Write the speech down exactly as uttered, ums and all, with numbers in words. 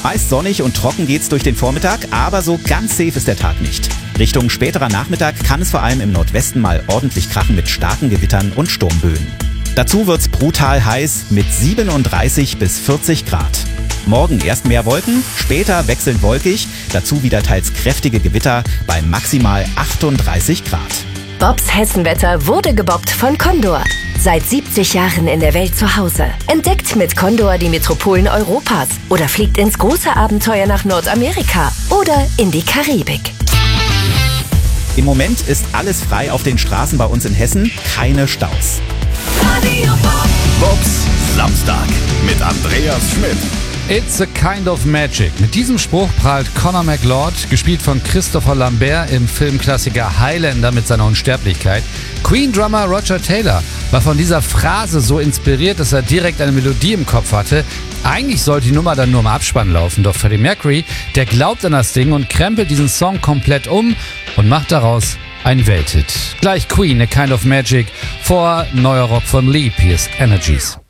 Meist sonnig und trocken geht's durch den Vormittag, aber so ganz safe ist der Tag nicht. Richtung späterer Nachmittag kann es vor allem im Nordwesten mal ordentlich krachen mit starken Gewittern und Sturmböen. Dazu wird's brutal heiß mit siebenunddreißig bis vierzig Grad. Morgen erst mehr Wolken, später wechselnd wolkig, dazu wieder teils kräftige Gewitter bei maximal achtunddreißig Grad. Bobs Hessenwetter wurde gebobbt von Condor. Seit siebzig Jahren in der Welt zu Hause. Entdeckt mit Condor die Metropolen Europas oder fliegt ins große Abenteuer nach Nordamerika oder in die Karibik. Im Moment ist alles frei auf den Straßen bei uns in Hessen, keine Staus. Bobs Samstag mit Andreas Schmidt. It's a kind of magic. Mit diesem Spruch prahlt Conor McLeod, gespielt von Christopher Lambert im Filmklassiker Highlander mit seiner Unsterblichkeit. Queen-Drummer Roger Taylor war von dieser Phrase so inspiriert, dass er direkt eine Melodie im Kopf hatte. Eigentlich sollte die Nummer dann nur im Abspann laufen, doch Freddie Mercury, der glaubt an das Ding und krempelt diesen Song komplett um und macht daraus ein Welthit. Gleich Queen, A Kind of Magic, vor neuer Rock von Lee, P S Energies.